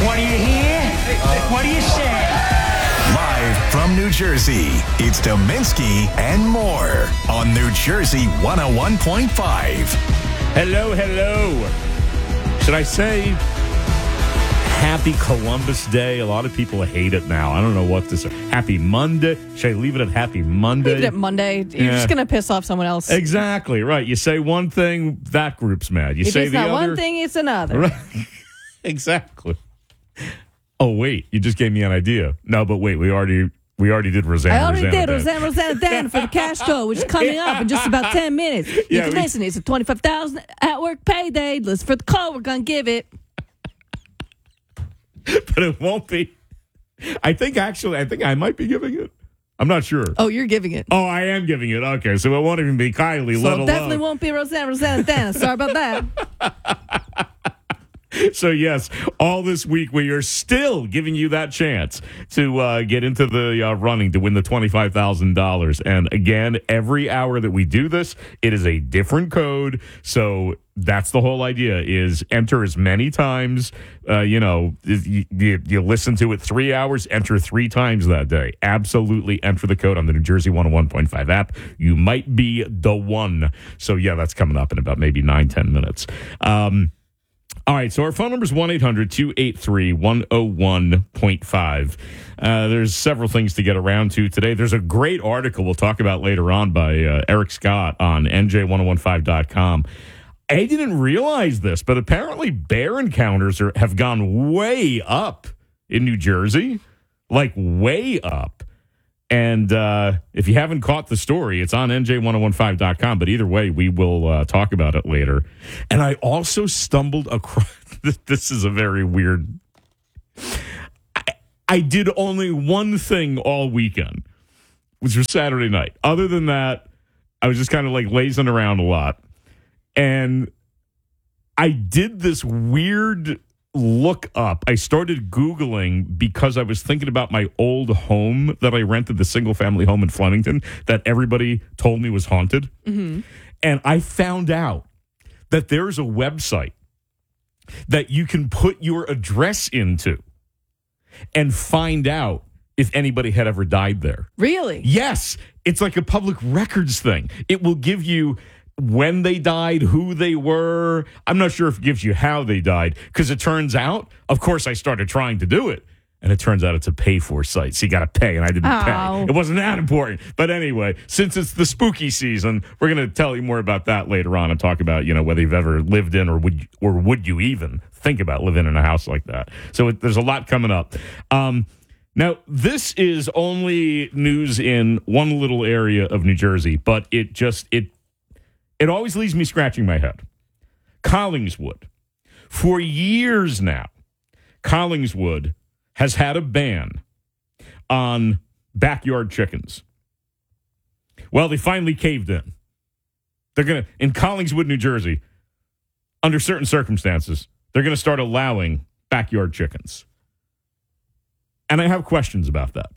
What do you hear? What do you say? Live from New Jersey, it's Dominski and more on New Jersey 101.5. Hello. Should I say Happy Columbus Day? A lot of people hate it now. I don't know what this is. Happy Monday? Should I leave it at Happy Monday? Leave it at Monday. You're just going to piss off someone else. Exactly, right. You say one thing, that group's mad. You if say it's the not other. one thing, it's another. Right. Exactly. Oh, wait. You just gave me an idea. No, but wait. We already did Rosanna. I already did Dan. Rosanna Dan for the cash show, which is coming up in just about 10 minutes. You can listen. It's a $25,000 at work payday. Listen for the call. We're going to give it. But it won't be. I think I might be giving it. I'm not sure. Oh, you're giving it. Oh, I am giving it. Okay, so it won't even be Kylie, So let alone. it definitely won't be Rosanna Dan. Sorry about that. So, yes, all this week we are still giving you that chance to get into the running to win the $25,000. And again, every hour that we do this, it is a different code. So that's the whole idea is enter as many times. You listen to it 3 hours, enter 3 times that day. Absolutely enter the code on the New Jersey 101.5 app. You might be the one. So, yeah, that's coming up in about maybe 9-10 minutes. All right, so our phone number is 1-800-283-101.5. There's several things to get around to today. There's a great article we'll talk about later on by Eric Scott on NJ1015.com. I didn't realize this, but apparently bear encounters have gone way up in New Jersey, like way up. And if you haven't caught the story, it's on NJ1015.com. But either way, we will talk about it later. And I also stumbled across, this is a very weird, I did only one thing all weekend, which was Saturday night. Other than that, I was just kind of like lazing around a lot. And I did this weird look up. I started Googling because I was thinking about my old home that I rented, the single family home in Flemington that everybody told me was haunted. Mm-hmm. And I found out that there's a website that you can put your address into and find out if anybody had ever died there. Really? Yes. It's like a public records thing. It will give you when they died, who they were. I'm not sure if it gives you how they died, because it turns out, of course, I started trying to do it, and it turns out it's a pay-for site, so you got to pay, and I didn't pay. It wasn't that important. But anyway, since it's the spooky season, we're going to tell you more about that later on and talk about, whether you've ever lived in or would you even think about living in a house like that. So there's a lot coming up. Now, this is only news in one little area of New Jersey, but it always leaves me scratching my head. Collingswood. For years now, Collingswood has had a ban on backyard chickens. Well, they finally caved in. In Collingswood, New Jersey, under certain circumstances, they're going to start allowing backyard chickens. And I have questions about that.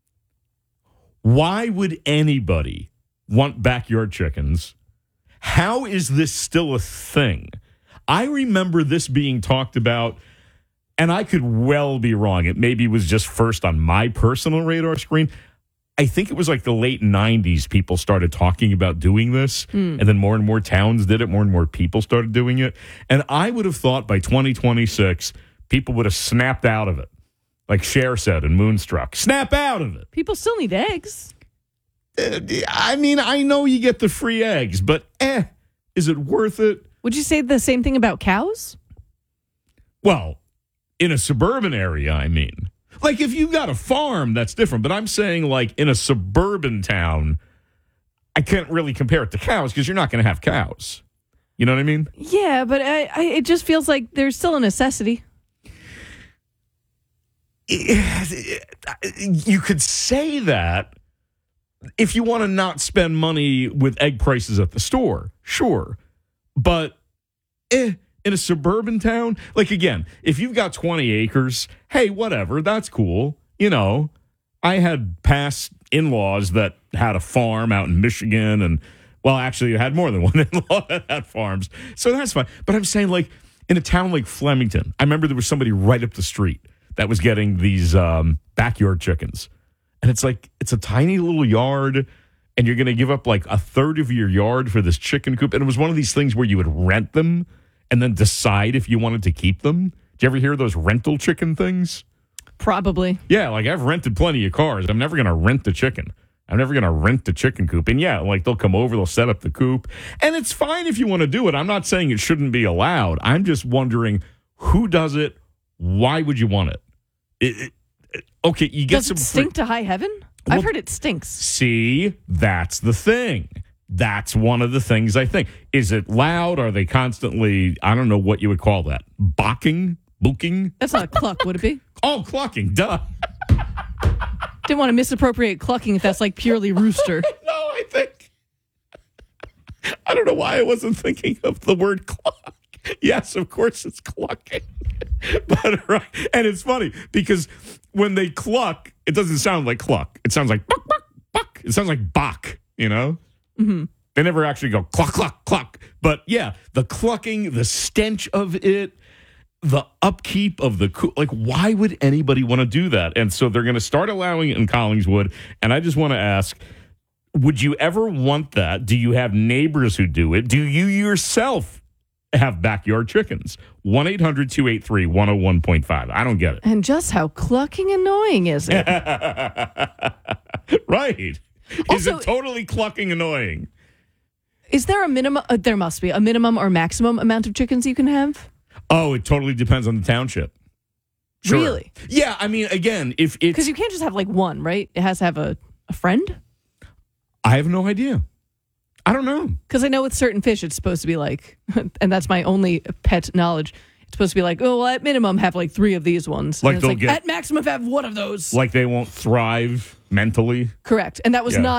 Why would anybody want backyard chickens? How is this still a thing? I remember this being talked about, and I could well be wrong. It maybe was just first on my personal radar screen. I think it was like the late 90s people started talking about doing this, and then more and more towns did it, more and more people started doing it. And I would have thought by 2026, people would have snapped out of it. Like Cher said in Moonstruck, snap out of it. People still need eggs. I mean, I know you get the free eggs, but is it worth it? Would you say the same thing about cows? Well, in a suburban area, I mean. Like, if you've got a farm, that's different. But I'm saying, like, in a suburban town, I can't really compare it to cows because you're not going to have cows. You know what I mean? Yeah, but it just feels like there's still a necessity. You could say that if you want to not spend money with egg prices at the store, sure. But in a suburban town, like, again, if you've got 20 acres, hey, whatever, that's cool. I had past in-laws that had a farm out in Michigan, and, well, actually, I had more than one in-law that had farms. So that's fine. But I'm saying, like, in a town like Flemington, I remember there was somebody right up the street that was getting these backyard chickens. And it's like, it's a tiny little yard, and you're going to give up like a third of your yard for this chicken coop. And it was one of these things where you would rent them and then decide if you wanted to keep them. Did you ever hear those rental chicken things? Probably. Yeah, like I've rented plenty of cars. I'm never going to rent the chicken. I'm never going to rent the chicken coop. And yeah, like they'll come over, they'll set up the coop. And it's fine if you want to do it. I'm not saying it shouldn't be allowed. I'm just wondering who does it? Why would you want it? Okay, you get Does it stink to high heaven? I've heard it stinks. See, that's the thing. That's one of the things I think. Is it loud? Are they constantly, I don't know what you would call that, booking? That's not a cluck, would it be? Oh, clucking, duh. Didn't want to misappropriate clucking if that's like purely rooster. No, I think. I don't know why I wasn't thinking of the word cluck. Yes, of course it's clucking. But right. And it's funny because when they cluck, it doesn't sound like cluck. It sounds like buck, buck, buck. It sounds like bok, you know? Mm-hmm. They never actually go cluck, cluck, cluck. But yeah, the clucking, the stench of it, the upkeep of the like, why would anybody want to do that? And so they're going to start allowing it in Collingswood. And I just want to ask, would you ever want that? Do you have neighbors who do it? Do you yourself have backyard chickens? 1-800-283-101.5. I don't get it. And just how clucking annoying is it? Right. Also, is it totally clucking annoying? Is there a minimum? There must be a minimum or maximum amount of chickens you can have. Oh, it totally depends on the township. Sure. Really? Yeah, I mean, again, if it's... Because you can't just have like one, right? It has to have a friend? I have no idea. I don't know. Because I know with certain fish, it's supposed to be like, and that's my only pet knowledge, it's supposed to be like, oh, well, at minimum, have like 3 of these ones. Like and it's they'll like, get... At maximum, have 1 of those. Like they won't thrive mentally? Correct. And that was not